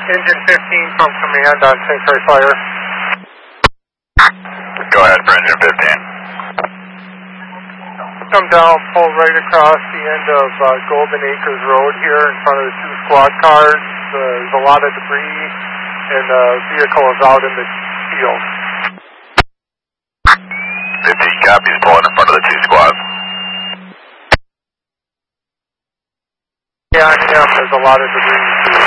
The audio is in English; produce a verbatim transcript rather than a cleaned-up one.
Engine fifteen from command on Saint Croix Fire. Go ahead for engine fifteen. Come down, pull right across the end of uh, Golden Acres Road here in front of the two squad cars. Uh, there's a lot of debris, and the vehicle is out in the field. fifteen copies, pulling in front of the two squads. Yeah, yeah, there's a lot of debris too.